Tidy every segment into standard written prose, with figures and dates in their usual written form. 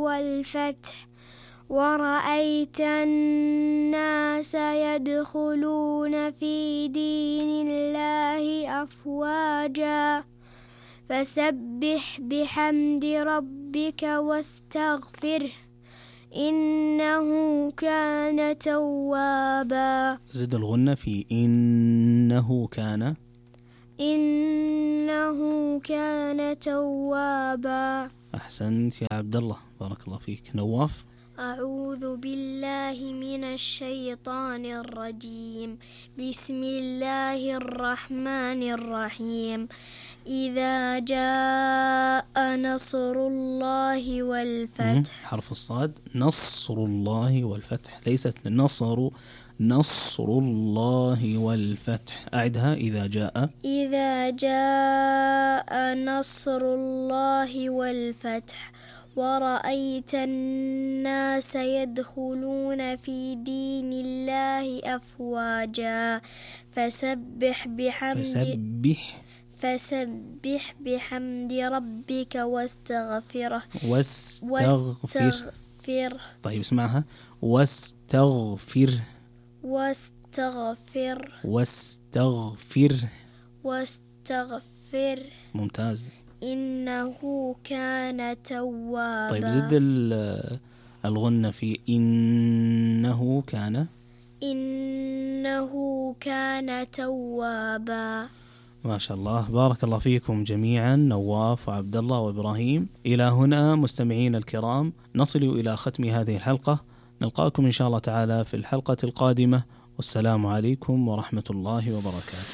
والفتح ورأيت الناس يدخلون في دين الله أفواجا فسبح بحمد ربك واستغفره إنه كان توابا. زد الغنة في إنه كان توابا. أحسنت يا عبد الله، بارك الله فيك. نواف. أعوذ بالله من الشيطان الرجيم. بسم الله الرحمن الرحيم. إذا جاء نصر الله والفتح. حرف الصاد، نصر الله والفتح، ليست نصر الله والفتح. أعدها. إذا جاء نصر الله والفتح ورأيت الناس يدخلون في دين الله أفواجا فسبح بحمد ربك واستغفره. طيب اسمعها. واستغفر. ممتاز. إنه كان توابا. طيب زد الغنة في إنه كان توابا. ما شاء الله، بارك الله فيكم جميعا نواف وعبد الله وإبراهيم. إلى هنا مستمعين الكرام نصل إلى ختم هذه الحلقة، نلقاكم إن شاء الله تعالى في الحلقة القادمة، والسلام عليكم ورحمة الله وبركاته.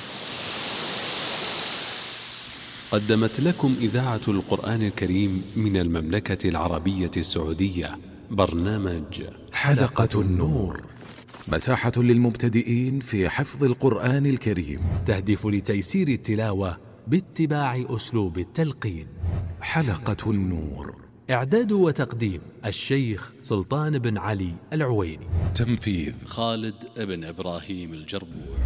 قدمت لكم إذاعة القرآن الكريم من المملكة العربية السعودية برنامج حلقة النور، مساحة للمبتدئين في حفظ القرآن الكريم، تهدف لتيسير التلاوة باتباع أسلوب التلقين. حلقة النور، إعداد وتقديم الشيخ سلطان بن علي العويني، تنفيذ خالد بن إبراهيم الجربوع.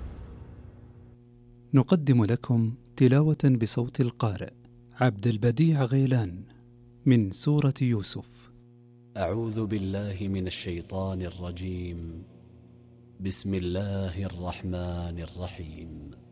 نقدم لكم تلاوة بصوت القارئ عبد البديع غيلان من سورة يوسف. أعوذ بالله من الشيطان الرجيم. بسم الله الرحمن الرحيم.